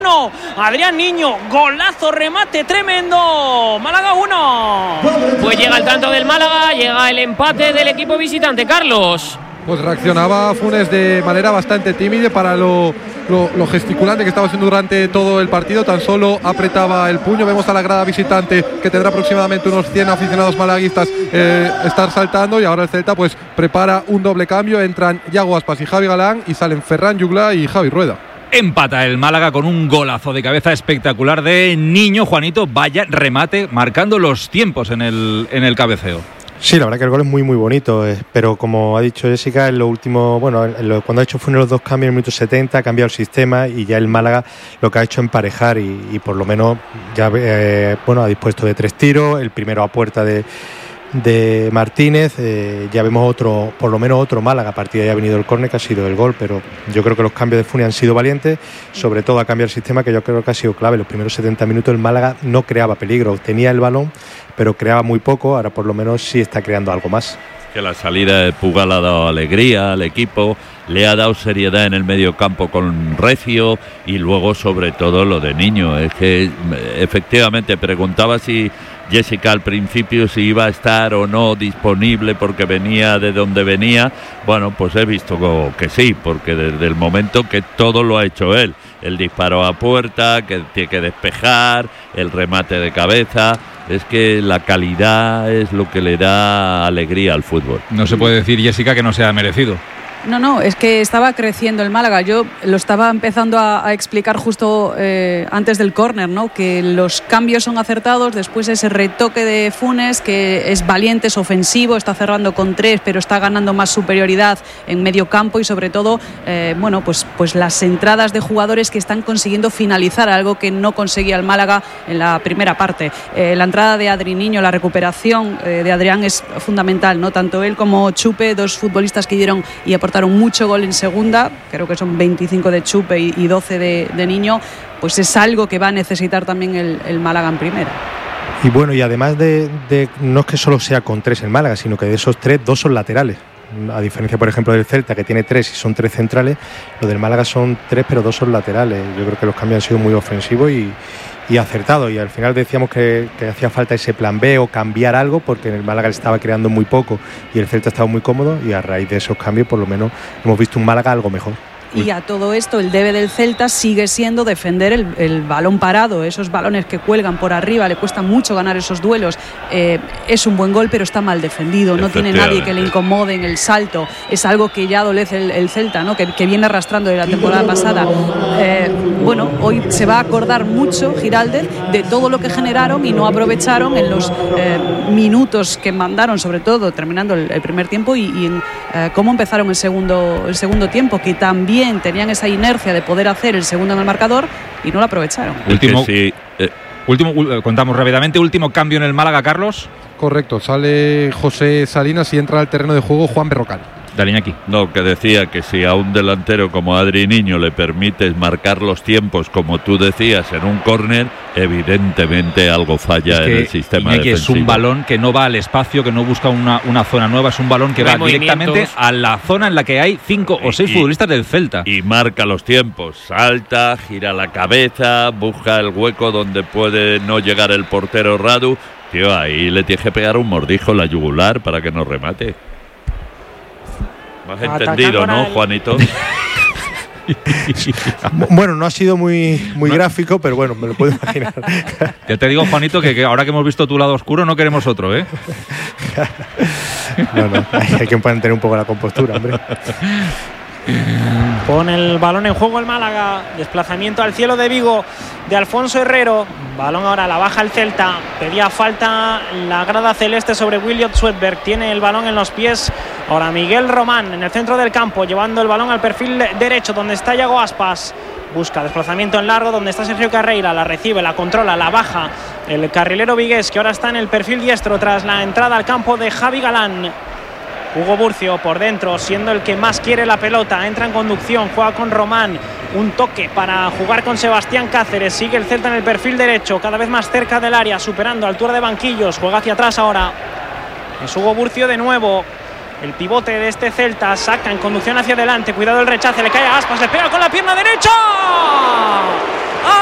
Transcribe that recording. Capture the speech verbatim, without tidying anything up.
uno. Adrián Niño, golazo, remate tremendo. Málaga uno. Pues llega el tanto del Málaga, llega el empate del equipo visitante. Carlos. Pues reaccionaba Funes de manera bastante tímida para lo, lo, lo gesticulante que estaba haciendo durante todo el partido. Tan solo apretaba el puño. Vemos a la grada visitante, que tendrá aproximadamente unos cien aficionados malaguistas, eh, estar saltando. Y ahora el Celta pues prepara un doble cambio. Entran Yago Aspas y Javi Galán, y salen Ferran Jugla y Javi Rueda. Empata el Málaga con un golazo de cabeza espectacular de Niño. Juanito, vaya remate, marcando los tiempos en el, en el cabeceo. Sí, la verdad que el gol es muy muy bonito, eh, pero como ha dicho Jessica, en lo último, bueno, en lo, cuando ha hecho Funes los dos cambios en el minuto setenta, ha cambiado el sistema y ya el Málaga lo que ha hecho es emparejar y, y por lo menos ya eh, bueno, ha dispuesto de tres tiros, el primero a puerta de, de Martínez, eh, ya vemos otro, por lo menos otro Málaga. A partir de ahí ha venido el córner, que ha sido el gol, pero yo creo que los cambios de Funes han sido valientes, sobre todo a cambiar el sistema, que yo creo que ha sido clave. Los primeros setenta minutos el Málaga no creaba peligro, tenía el balón, pero creaba muy poco. Ahora por lo menos sí está creando algo más. Que la salida de Pugal ha dado alegría al equipo, le ha dado seriedad en el medio campo con Recio, y luego sobre todo lo de Niño. Es que efectivamente preguntaba si Jessica al principio si iba a estar o no disponible porque venía de donde venía. Bueno, pues he visto que sí, porque desde el momento que todo lo ha hecho él, el disparo a puerta, que tiene que despejar, el remate de cabeza. Es que la calidad es lo que le da alegría al fútbol. No se puede decir, Jessica, que no sea merecido. No, no, es que estaba creciendo el Málaga. Yo lo estaba empezando a, a explicar justo eh, antes del córner, ¿no? Que los cambios son acertados, después ese retoque de Funes, que es valiente, es ofensivo, está cerrando con tres, pero está ganando más superioridad en medio campo y sobre todo, eh, bueno, pues, pues las entradas de jugadores que están consiguiendo finalizar, algo que no conseguía el Málaga en la primera parte. Eh, la entrada de Adri Niño, la recuperación eh, de Adrián es fundamental, ¿no? Tanto él como Chupe, dos futbolistas que dieron y aportaron mucho gol en segunda, creo que son veinticinco de Chupe y, y doce de, de Niño, pues es algo que va a necesitar también el, el Málaga en primera. Y bueno, y además de, de no es que solo sea con tres el Málaga, sino que de esos tres, dos son laterales. A diferencia, por ejemplo, del Celta, que tiene tres y son tres centrales, lo del Málaga son tres, pero dos son laterales. Yo creo que los cambios han sido muy ofensivos y, y acertados. Y al final decíamos que, que hacía falta ese plan B o cambiar algo, porque en el Málaga le estaba creando muy poco y el Celta estaba muy cómodo. Y a raíz de esos cambios, por lo menos, hemos visto un Málaga algo mejor. Y a todo esto, el debe del Celta sigue siendo defender el, el balón parado, esos balones que cuelgan por arriba, le cuesta mucho ganar esos duelos. Eh, es un buen gol, pero está mal defendido, no tiene nadie que le incomode en el salto. Es algo que ya adolece el, el Celta, ¿no? que, que viene arrastrando de la temporada pasada. Eh, bueno, hoy se va a acordar mucho Giraldez de todo lo que generaron y no aprovecharon en los eh, minutos que mandaron, sobre todo terminando el, el primer tiempo, y, y en eh, cómo empezaron el segundo, el segundo tiempo, que también tenían esa inercia de poder hacer el segundo en el marcador y no lo aprovecharon. Último, sí, eh. último contamos rápidamente, último cambio en el Málaga, Carlos. Correcto, sale José Salinas y entra al terreno de juego Juan Berrocal. Dale, Iñaki. No, que decía que si a un delantero como Adri Niño le permites marcar los tiempos, como tú decías, en un córner, evidentemente algo falla es que, en el sistema Iñaki, defensivo. Es un balón que no va al espacio, que no busca una, una zona nueva, es un balón que no va directamente a la zona en la que hay cinco o seis y, futbolistas del Celta. Y marca los tiempos, salta, gira la cabeza, busca el hueco donde puede no llegar el portero Radu. Tío, ahí le tienes que pegar un mordijo en la yugular para que no remate. ¿Me has entendido, no, el... Juanito? Bueno, no ha sido muy, muy no. gráfico, pero bueno, me lo puedo imaginar. Ya te digo, Juanito, que, que ahora que hemos visto tu lado oscuro no queremos otro, ¿eh? No, no, hay, hay que mantener un poco la compostura, hombre. Pone el balón en juego el Málaga. Desplazamiento al cielo de Vigo de Alfonso Herrero. Balón ahora la baja el Celta. Pedía falta la grada celeste sobre William Swedberg. Tiene el balón en los pies ahora Miguel Román en el centro del campo, llevando el balón al perfil derecho donde está Yago Aspas. Busca desplazamiento en largo donde está Sergio Carreira. La recibe, la controla, la baja el carrilero vigués, que ahora está en el perfil diestro tras la entrada al campo de Javi Galán. Hugo Burcio por dentro, siendo el que más quiere la pelota, entra en conducción, juega con Román, un toque para jugar con Sebastián Cáceres, sigue el Celta en el perfil derecho, cada vez más cerca del área, superando altura de banquillos, juega hacia atrás ahora, es Hugo Burcio de nuevo, el pivote de este Celta, saca en conducción hacia adelante, cuidado el rechace, le cae a Aspas, le pega con la pierna derecha.